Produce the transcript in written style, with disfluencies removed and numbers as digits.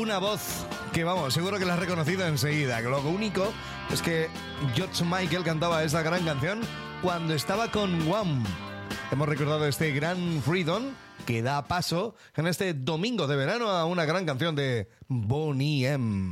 una voz que, vamos, seguro que la has reconocido enseguida. Lo único es que George Michael cantaba esa gran canción cuando estaba con Wham. Hemos recordado este gran Freedom que da paso en este domingo de verano a una gran canción de Boney M.